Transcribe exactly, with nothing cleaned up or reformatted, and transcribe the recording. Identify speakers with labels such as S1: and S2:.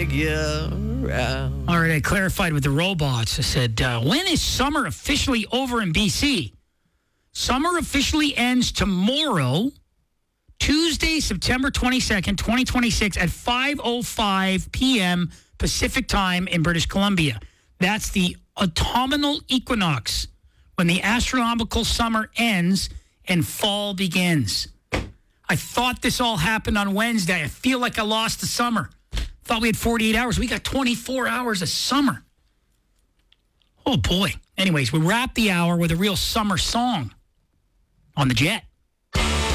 S1: figure out.
S2: All right, I clarified with the robots. I said, uh, when is summer officially over in B C? Summer officially ends tomorrow, Tuesday, September twenty-second, twenty twenty-six at five oh five p.m. Pacific time in British Columbia. That's the autumnal equinox, when the astronomical summer ends and fall begins. I thought this all happened on Wednesday. I feel like I lost the summer. Thought we had forty-eight hours. We got twenty-four hours of summer. Oh, boy. Anyways, we wrap the hour with a real summer song on the Jet.